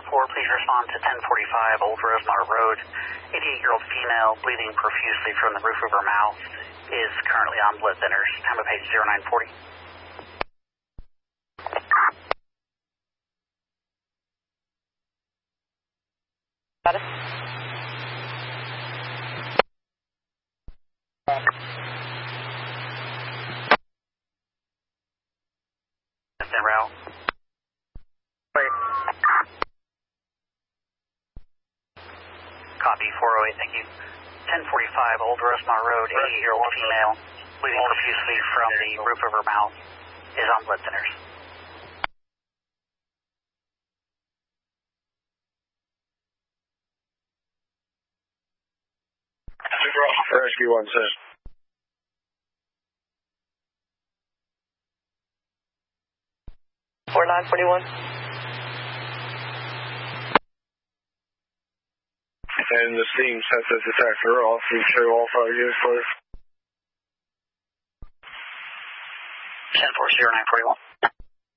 please respond to 1045 Old Rosemar Road. 88-year-old female bleeding profusely from the roof of her mouth is currently on blood thinners. Time of page 0940. Got it. En route. Copy 408, thank you. 1045 Old Rosemar Road, 88-year-old female bleeding profusely from the roof of her mouth is on blood thinners. Rescue 1, sir. Four 941. And the steam census detector off. We show all 5 units, please. 1040 941.